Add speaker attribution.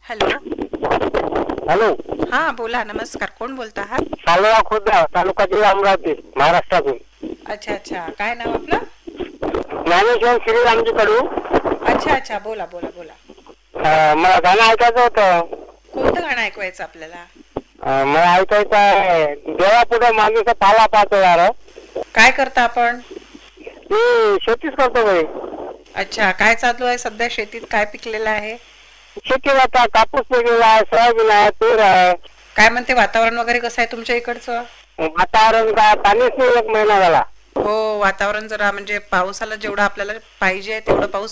Speaker 1: Hello.
Speaker 2: Hello.
Speaker 1: हा बोला. नमस्कार. कोण बोलता आहात?
Speaker 2: सालोळा खुर्द तालुका जिल्हा अमरावती महाराष्ट्रातून.
Speaker 1: अच्छा अच्छा. काय नाव आपलं?
Speaker 2: ज्ञानेश्वर श्रीरामजी कडू.
Speaker 1: अच्छा अच्छा. बोला बोला बोला.
Speaker 2: मला गाणं ऐकायचं होतं.
Speaker 1: कोणतं गाणं ऐकवायचं आपल्याला?
Speaker 2: मला ऐकायचं आहे देवापुढे मागेचा पाला पाचणार.
Speaker 1: काय करता आपण?
Speaker 2: मी शेतीच करतो भाई.
Speaker 1: अच्छा. काय चालू आहे सध्या शेतीत? काय पिकलेलं आहे?
Speaker 2: शेतीला आता कापूस पिकलेला आहे, सोयाबीन आहे, तूर आहे.
Speaker 1: काय म्हणते वातावरण वगैरे कसं आहे तुमच्या इकडचं?
Speaker 2: वातावरण काय पाणीच नाही, 1 महिना झाला.
Speaker 1: हो, वातावरण जरा म्हणजे पावसाला जेवढं आपल्याला पाहिजे तेवढं पाऊस